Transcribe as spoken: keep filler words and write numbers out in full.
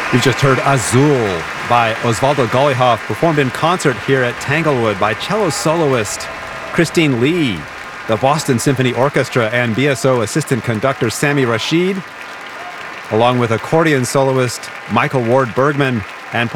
You've just heard Azul by Osvaldo Golijov, performed in concert here at Tanglewood by cello soloist Christine Lee, the Boston Symphony Orchestra, and B S O assistant conductor Sami Rashid, along with accordion soloist Michael Ward Bergman